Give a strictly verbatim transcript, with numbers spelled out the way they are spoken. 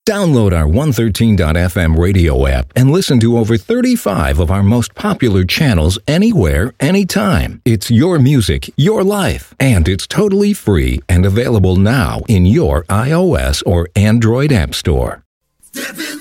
Download our one thirteen dot f m radio app and listen to over thirty-five of our most popular channels anywhere, anytime. It's your music, your life, and it's totally free and available now in your iOS or Android app store. Step in